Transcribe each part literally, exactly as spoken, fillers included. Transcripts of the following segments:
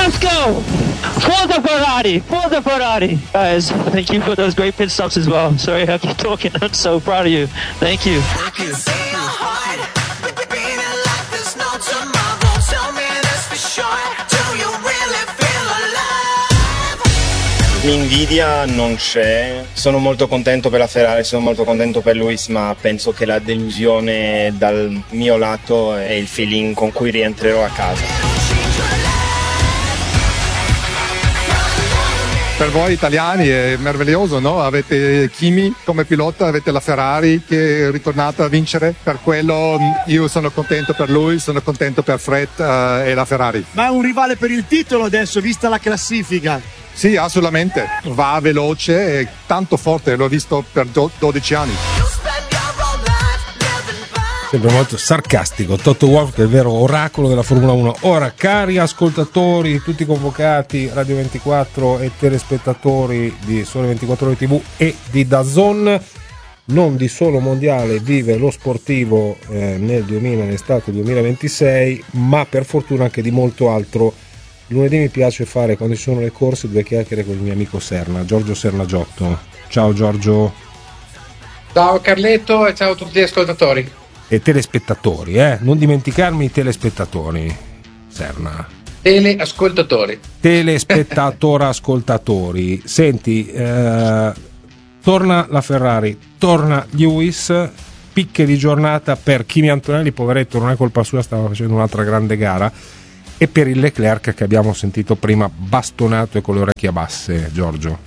let's go! Forza Ferrari! Forza Ferrari! Guys, thank you for those great pit stops as well. Sorry I keep talking. I'm so proud of you. Thank you. Thank you. L'invidia non c'è, sono molto contento per la Ferrari, sono molto contento per Lewis, ma penso che la delusione dal mio lato è il feeling con cui rientrerò a casa. Per voi italiani è meraviglioso, no? Avete Kimi come pilota, avete la Ferrari che è ritornata a vincere, per quello io sono contento per lui, sono contento per Fred uh, e la Ferrari. Ma è un rivale per il titolo adesso, vista la classifica? Sì, assolutamente, va veloce e tanto forte, l'ho visto per dodici anni. Sempre molto sarcastico Toto Wolff, che è il vero oracolo della Formula uno. Ora, cari ascoltatori, tutti convocati, Radio ventiquattro e telespettatori di Sole ventiquattro Ore tivù e di DAZN, non di solo mondiale vive lo sportivo eh, nel duemila, nell'estate duemilaventisei, ma per fortuna anche di molto altro. Lunedì mi piace fare, quando ci sono le corse, due chiacchiere con il mio amico Serna, Giorgio Sernagiotto. Ciao Giorgio. Ciao Carletto e ciao a tutti gli ascoltatori. E telespettatori, eh? Non dimenticarmi i telespettatori, Serna. Teleascoltatori. Telespettatora ascoltatori. Senti, eh, torna la Ferrari, torna Lewis, picche di giornata per Kimi Antonelli, poveretto, non è colpa sua, stava facendo un'altra grande gara, e per il Leclerc che abbiamo sentito prima bastonato e con le orecchie basse, Giorgio.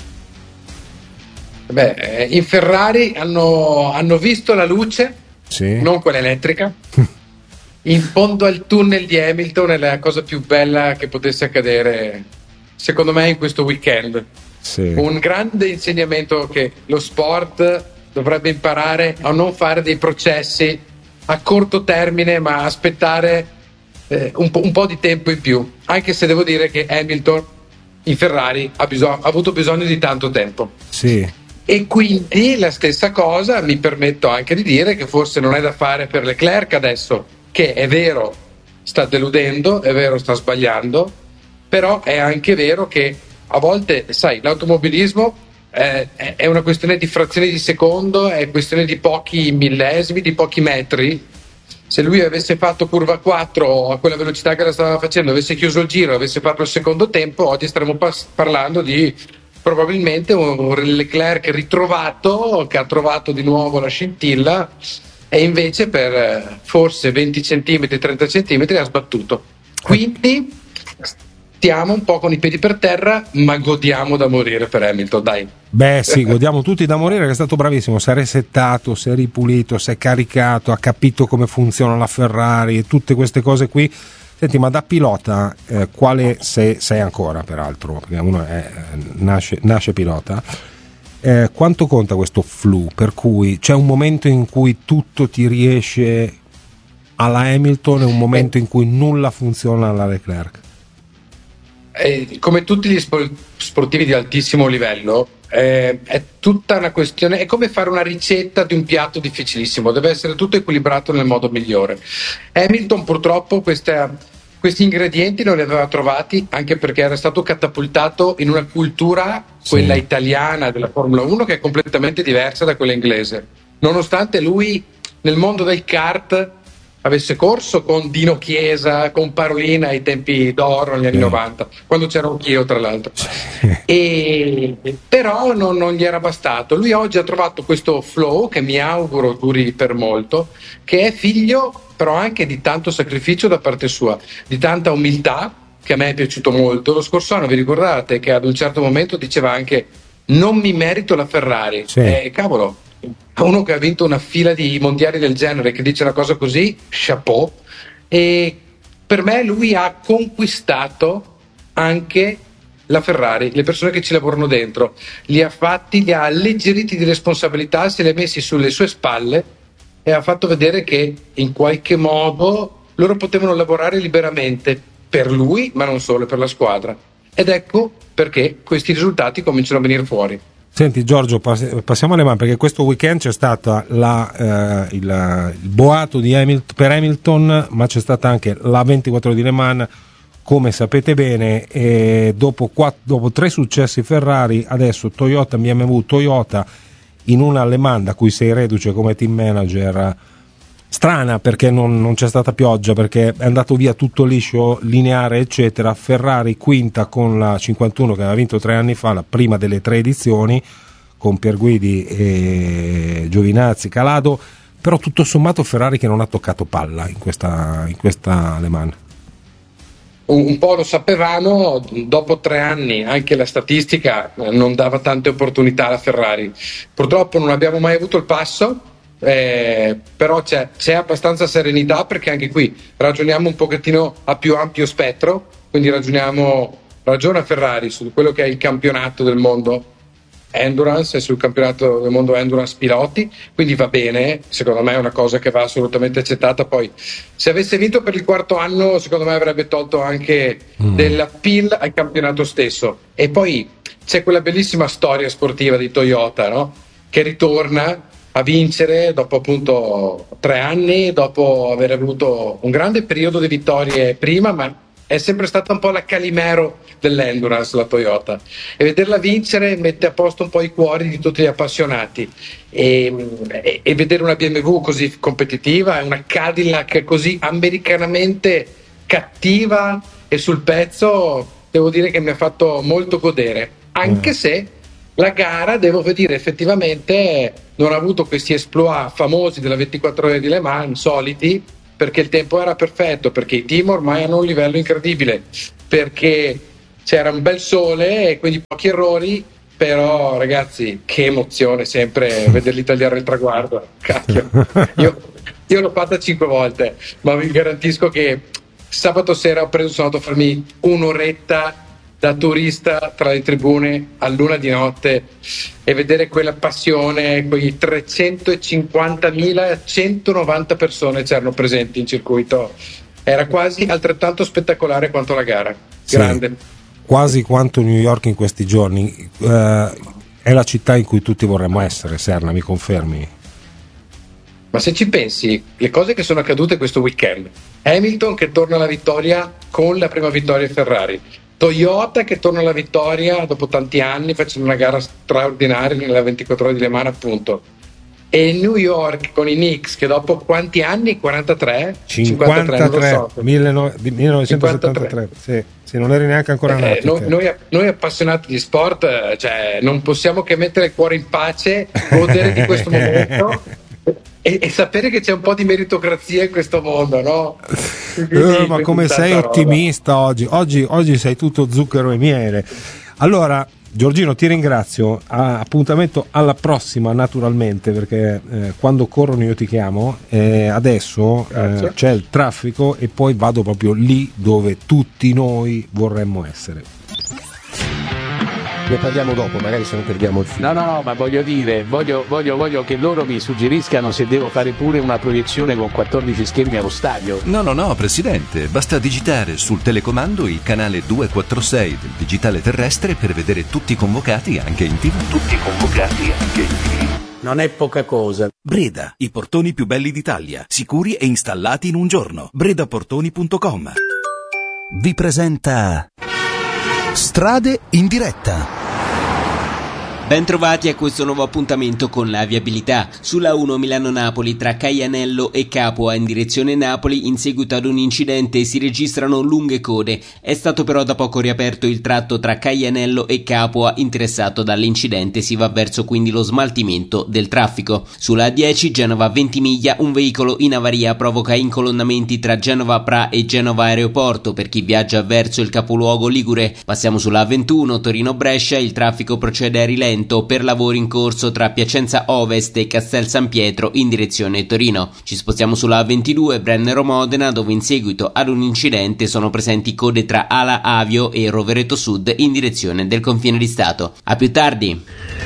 Beh, in Ferrari hanno, hanno visto la luce. Sì. Non quella elettrica. In fondo al tunnel di Hamilton è la cosa più bella che potesse accadere, secondo me, in questo weekend. Sì. Un grande insegnamento che lo sport dovrebbe imparare a non fare dei processi a corto termine, ma aspettare eh, un, po', un po' di tempo in più. Anche se devo dire che Hamilton in Ferrari ha, bisog- ha avuto bisogno di tanto tempo. Sì. E quindi la stessa cosa mi permetto anche di dire che forse non è da fare per Leclerc adesso, che è vero sta deludendo, è vero sta sbagliando, però è anche vero che a volte, sai, l'automobilismo è, è una questione di frazioni di secondo, è questione di pochi millesimi, di pochi metri. Se lui avesse fatto curva quattro a quella velocità che la stava facendo, avesse chiuso il giro, avesse fatto il secondo tempo, oggi staremmo pas- parlando di probabilmente un Leclerc ritrovato, che ha trovato di nuovo la scintilla, e invece per forse venti centimetri, trenta centimetri ha sbattuto. Quindi stiamo un po' con i piedi per terra, ma godiamo da morire per Hamilton, dai. Beh sì, godiamo tutti da morire, che è stato bravissimo, si è resettato, si è ripulito, si è caricato, ha capito come funziona la Ferrari e tutte queste cose qui. Senti, ma da pilota, eh, quale sei, sei ancora peraltro, perché uno è, nasce, nasce pilota, eh, quanto conta questo flu? Per cui c'è un momento in cui tutto ti riesce alla Hamilton e un momento in cui nulla funziona alla Leclerc? Eh, come tutti gli sportivi di altissimo livello, eh, è tutta una questione, è come fare una ricetta di un piatto difficilissimo, deve essere tutto equilibrato nel modo migliore. Hamilton purtroppo questa, questi ingredienti non li aveva trovati, anche perché era stato catapultato in una cultura, quella sì, italiana della Formula uno, che è completamente diversa da quella inglese, nonostante lui nel mondo del kart avesse corso con Dino Chiesa, con Parolina ai tempi d'oro negli anni mm. novanta, quando c'era anch'io tra l'altro. E, però non, non gli era bastato. Lui oggi ha trovato questo flow che mi auguro duri per molto, che è figlio però anche di tanto sacrificio da parte sua, di tanta umiltà, che a me è piaciuto molto. Lo scorso anno vi ricordate che ad un certo momento diceva anche non mi merito la Ferrari. Sì. Eh, cavolo, uno che ha vinto una fila di mondiali del genere che dice una cosa così, chapeau. E per me lui ha conquistato anche la Ferrari, le persone che ci lavorano dentro, li ha fatti, li ha alleggeriti di responsabilità, se li ha messi sulle sue spalle e ha fatto vedere che in qualche modo loro potevano lavorare liberamente per lui, ma non solo, per la squadra. Ed ecco perché questi risultati cominciano a venire fuori. Senti Giorgio, passiamo alle mani, perché questo weekend c'è stata la, eh, il, il boato di Hamilton, per Hamilton, ma c'è stata anche la ventiquattro ore di Le Mans, come sapete bene, e dopo, quattro, dopo tre successi Ferrari, adesso Toyota, B M W, Toyota in una allemande a cui sei reduce come team manager, strana perché non, non c'è stata pioggia, perché è andato via tutto liscio, lineare eccetera. Ferrari quinta con la cinquantuno che aveva vinto tre anni fa, la prima delle tre edizioni, con Pierguidi e Giovinazzi, Calado, però tutto sommato Ferrari che non ha toccato palla in questa, in questa Le Mans. Un, un po' lo sapevamo, dopo tre anni anche la statistica non dava tante opportunità alla Ferrari. Purtroppo non abbiamo mai avuto il passo, eh, però c'è, c'è abbastanza serenità, perché anche qui ragioniamo un pochettino a più ampio spettro, quindi ragioniamo, ragiona Ferrari su quello che è il campionato del mondo Endurance e sul campionato del mondo Endurance piloti, quindi va bene, secondo me è una cosa che va assolutamente accettata. Poi se avesse vinto per il quarto anno, secondo me avrebbe tolto anche mm. dell'appeal al campionato stesso. E poi c'è quella bellissima storia sportiva di Toyota, no? Che ritorna a vincere dopo appunto tre anni, dopo aver avuto un grande periodo di vittorie prima, ma è sempre stata un po' la Calimero dell'Endurance, la Toyota, e vederla vincere mette a posto un po' i cuori di tutti gli appassionati, e, e, e vedere una B M W così competitiva e una Cadillac così americanamente cattiva e sul pezzo, devo dire che mi ha fatto molto godere, anche mm. se la gara, devo dire, effettivamente non ha avuto questi exploit famosi della ventiquattro ore di Le Mans, soliti, perché il tempo era perfetto, perché i team ormai hanno un livello incredibile, perché c'era un bel sole e quindi pochi errori, però ragazzi, che emozione sempre vederli tagliare il traguardo. Cacchio, io, io l'ho fatta cinque volte, ma vi garantisco che sabato sera ho preso, sono andato a farmi un'oretta da turista tra le tribune a luna di notte e vedere quella passione, quei trecentocinquantamila, centonovanta persone c'erano presenti in circuito, era quasi altrettanto spettacolare quanto la gara, grande. Sì, quasi quanto New York in questi giorni. Uh, è la città in cui tutti vorremmo essere, Serna, mi confermi? Ma se ci pensi, le cose che sono accadute questo weekend, Hamilton che torna alla vittoria con la prima vittoria Ferrari, Toyota che torna alla vittoria dopo tanti anni facendo una gara straordinaria nella ventiquattro ore di Le Mans appunto, e New York con i Knicks che dopo quanti anni? quarantatré? cinquantatré, cinquantatré non lo so. millenovecentosettantatré, sì, sì, non eri neanche ancora nato. Eh, noi, noi, noi appassionati di sport, cioè, non possiamo che mettere il cuore in pace, godere di questo momento e, e sapere che c'è un po' di meritocrazia in questo mondo, no? Eh, ma come sei ottimista oggi. oggi oggi sei tutto zucchero e miele. Allora Giorgino, ti ringrazio, a, appuntamento alla prossima naturalmente, perché eh, quando corrono io ti chiamo, eh, adesso eh, c'è il traffico e poi vado proprio lì dove tutti noi vorremmo essere. Ne parliamo dopo, magari se non perdiamo il filo. No, no, no, ma voglio dire, voglio, voglio, voglio che loro mi suggeriscano se devo fare pure una proiezione con quattordici schermi allo stadio. No, no, no, Presidente, basta digitare sul telecomando il canale duecentoquarantasei del digitale terrestre per vedere tutti i convocati anche in tivù. Tutti convocati anche in tivù. Non è poca cosa. Breda, i portoni più belli d'Italia, sicuri e installati in un giorno. bredaportoni punto com vi presenta Strade in diretta. Bentrovati a questo nuovo appuntamento con la viabilità. Sulla uno Milano-Napoli tra Caianello e Capua in direzione Napoli, in seguito ad un incidente si registrano lunghe code. È stato però da poco riaperto il tratto tra Caianello e Capua interessato dall'incidente, si va verso quindi lo smaltimento del traffico. Sulla A dieci Genova-Ventimiglia un veicolo in avaria provoca incolonnamenti tra Genova-Pra e Genova-Aeroporto per chi viaggia verso il capoluogo ligure. Passiamo sulla A ventuno Torino-Brescia, il traffico procede a rilento per lavori in corso tra Piacenza Ovest e Castel San Pietro in direzione Torino. Ci spostiamo sulla A ventidue Brennero-Modena, dove in seguito ad un incidente sono presenti code tra Ala Avio e Rovereto Sud in direzione del confine di Stato. A più tardi.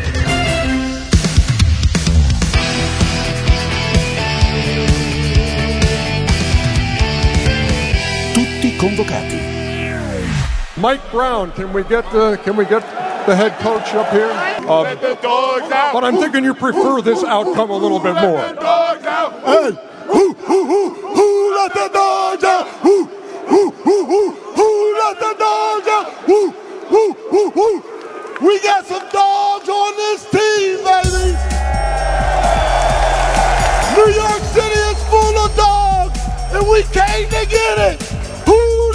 Tutti convocati. Mike Brown, can we get the, can we get the head coach up here? Um, let the dogs out. But I'm thinking you prefer this outcome a little bit more. Let the dogs out. Hey, who, who, who, who let the dogs out? Who, who, who, who, who We got some dogs on this team, baby. New York City is full of dogs, and we came to get it.